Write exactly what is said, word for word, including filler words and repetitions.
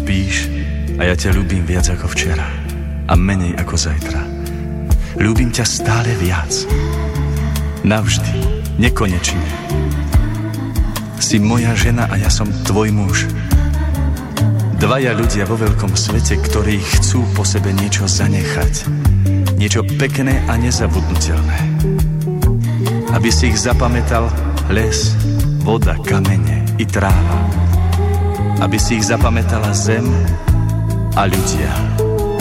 spíš a ja ťa ľúbim viac ako včera a menej ako zajtra. Ľúbim ťa stále viac. Navždy, nekonečne. Si moja žena a ja som tvoj muž. Dvaja ľudia vo veľkom svete, ktorí chcú po sebe niečo zanechať. Niečo pekné a nezabudnutelné. Aby si ich zapamätal les, voda, kamene i tráva. Aby si ich zapamätala zem a ľudia.